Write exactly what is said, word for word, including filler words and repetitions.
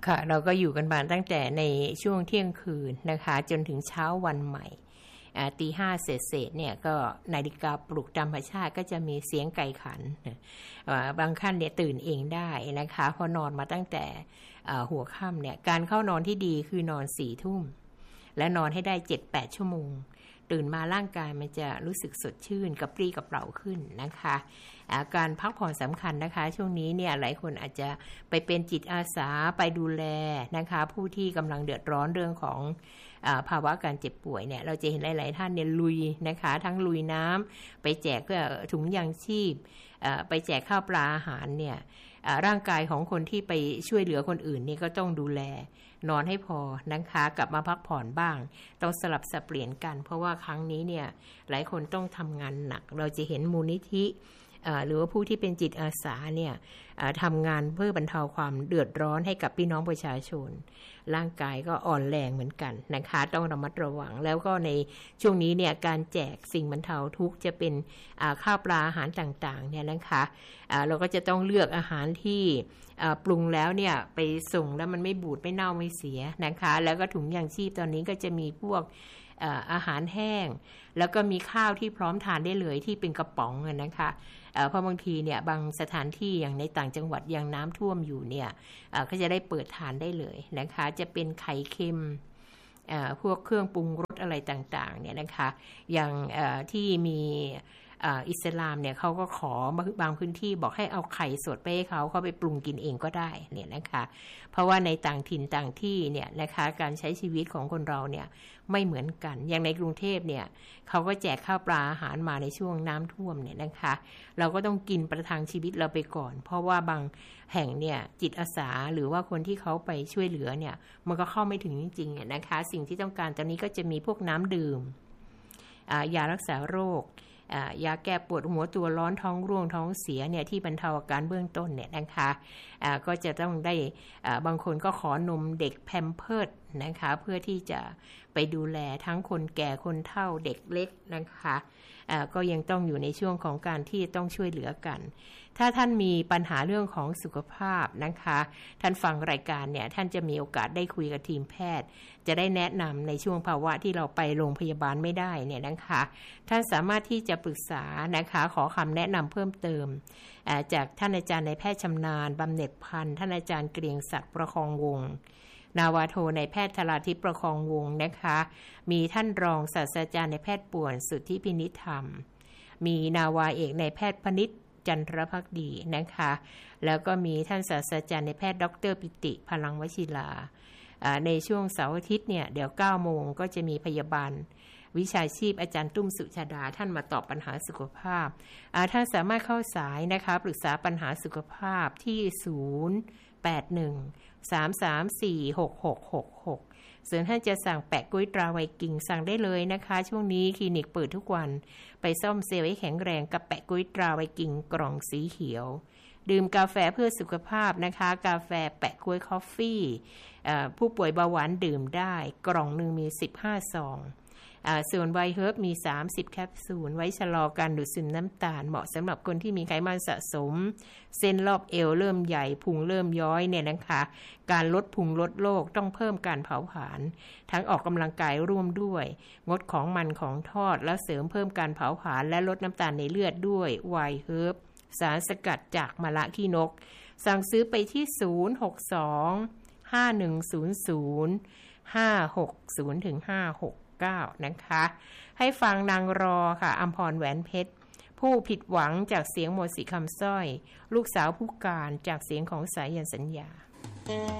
ค่ะเราก็อยู่กันมาตั้งแต่ในช่วงเที่ยงคืนนะคะจนถึงเช้าวันใหม่ตีห้าเศษๆเนี่ยก็นาฬิกาปลุกธรรมชาติก็จะมีเสียงไก่ขันบางท่านเนี่ยตื่นเองได้นะคะพอนอนมาตั้งแต่หัวค่ำเนี่ยการเข้านอนที่ดีคือนอนสี่ทุ่มและนอนให้ได้ เจ็ดถึงแปด ชั่วโมงตื่นมาร่างกายมันจะรู้สึกสดชื่นกระปรี้กระเปร่าขึ้นนะคะการพักผ่อนสำคัญนะคะช่วงนี้เนี่ยหลายคนอาจจะไปเป็นจิตอาสาไปดูแลนะคะผู้ที่กำลังเดือดร้อนเรื่องของภาวะการเจ็บป่วยเนี่ยเราจะเห็นหลายๆท่านเนี่ยลุยนะคะทั้งลุยน้ำไปแจกถุงยางชีพไปแจกข้าวปลาอาหารเนี่ยร่างกายของคนที่ไปช่วยเหลือคนอื่นนี่ก็ต้องดูแลนอนให้พอนะคะกลับมาพักผ่อนบ้างต้องสลับสับเปลี่ยนกันเพราะว่าครั้งนี้เนี่ยหลายคนต้องทำงานหนักเราจะเห็นมูลนิธิหรือว่าผู้ที่เป็นจิตอาสาเนี่ยทำงานเพื่อบรรเทาความเดือดร้อนให้กับพี่น้องประชาชนร่างกายก็อ่อนแรงเหมือนกันนะคะต้องระมัดระวังแล้วก็ในช่วงนี้เนี่ยการแจกสิ่งบรรเทาทุกข์จะเป็นข้าวปลาอาหารต่างๆเนี่ยนะคะเราก็จะต้องเลือกอาหารที่ปรุงแล้วเนี่ยไปส่งแล้วมันไม่บูดไม่เน่าไม่เสียนะคะแล้วก็ถุงยางชีพตอนนี้ก็จะมีพวกอาหารแห้งแล้วก็มีข้าวที่พร้อมทานได้เลยที่เป็นกระป๋องนะคะเพราะบางทีเนี่ยบางสถานที่อย่างในต่างจังหวัดยังน้ำท่วมอยู่เนี่ยก็จะได้เปิดทานได้เลยนะคะจะเป็นไข่เค็มพวกเครื่องปรุงรสอะไรต่างๆเนี่ยนะคะอย่างที่มีอิสลามเนี่ยเขาก็ขอบางพื้นที่บอกให้เอาไข่สดไปให้เขาเขาไปปรุงกินเองก็ได้เนี่ยนะคะเพราะว่าในต่างถิ่นต่างที่เนี่ยนะคะการใช้ชีวิตของคนเราเนี่ยไม่เหมือนกันอย่างในกรุงเทพเนี่ยเขาก็แจกข้าวปลาอาหารมาในช่วงน้ำท่วมเนี่ยนะคะเราก็ต้องกินประทังชีวิตเราไปก่อนเพราะว่าบางแห่งเนี่ยจิตอาสาหรือว่าคนที่เขาไปช่วยเหลือเนี่ยมันก็เข้าไม่ถึงจริงๆนะคะสิ่งที่ต้องการตอนนี้ก็จะมีพวกน้ำดื่มยารักษาโรคยาแก้ปวดหัวตัวร้อนท้องร่วงท้องเสียเนี่ยที่บรรเทาอาการเบื้องต้นเนี่ยนะคะก็จะต้องได้บางคนก็ขอนมเด็กแพมเพิร์สนะคะเพื่อที่จะไปดูแลทั้งคนแก่คนเฒ่าเด็กเล็กนะคะก็ยังต้องอยู่ในช่วงของการที่ต้องช่วยเหลือกันถ้าท่านมีปัญหาเรื่องของสุขภาพนะคะท่านฟังรายการเนี่ยท่านจะมีโอกาสได้คุยกับทีมแพทย์จะได้แนะนำในช่วงภาวะที่เราไปโรงพยาบาลไม่ได้เนี่ยนะคะท่านสามารถที่จะปรึกษานะคะขอคำแนะนำเพิ่มเติมจากท่านอาจารย์นายแพทย์ชำนาญบำเหน็จพันธ์ท่านอาจารย์เกรียงศักดิ์ประคองวงศ์นาวาโทนายแพทย์ธราทิพย์ประคองวงศ์นะคะมีท่านรองศาสตราจารย์นายแพทย์ป่วนสุทธิพินิจธรรมมีนาวาเอกนายแพทย์พนิษฐ์จันทรภักดีนะคะแล้วก็มีท่านศาสตราจารย์นายแพทย์ดรปิติพลังวชิราในช่วงเสาร์อาทิตย์เนี่ยเดี๋ยวเก้าโมงก็จะมีพยาบาลวิชาชีพอาจารย์ตุ้มสุชาดาท่านมาตอบปัญหาสุขภาพท่านสามารถเข้าสายนะคะปรึกษาปัญหาสุขภาพที่ศูนย์ แปด หนึ่ง สาม สาม สี่ หก หก หก หกส่วนท่านจะสั่งแปะกล้วยตราไวกิ้งสั่งได้เลยนะคะช่วงนี้คลินิกเปิดทุกวันไปซ่อมเซลล์ให้แข็งแรงกับแปะกล้วยตราไวกิ้งกล่องสีเขียวดื่มกาแฟเพื่อสุขภาพนะคะกาแฟแปะกล้วยคอฟฟี่ผู้ป่วยเบาหวานดื่มได้กล่องหนึ่งมีสิบห้าซองส่วนไวเฮิร์บมีสามสิบแคปซูลไว้ชะลอการดูดซึมน้ำตาลเหมาะสำหรับคนที่มีไขมันสะสมเส้นรอบเอวเริ่มใหญ่พุงเริ่มย้อยเนี่ยนะคะการลดพุงลดโรคต้องเพิ่มการเผาผลาญทั้งออกกำลังกายร่วมด้วยงดของมันของทอดแล้วเสริมเพิ่มการเผาผลาญและลดน้ำตาลในเลือดด้วยไวเฮิร์บสารสกัดจากมะละขี้นกสั่งซื้อไปที่ศูนย์ หก สอง ห้า หนึ่ง ศูนย์ ศูนย์ ห้า หก ศูนย์ ถึง ห้า หก เก้านะคะให้ฟังนางรอค่ะอำพรแหวนเพชรผู้ผิดหวังจากเสียงโมสิคำสร้อยลูกสาวผู้การจากเสียงของสายันสัญญา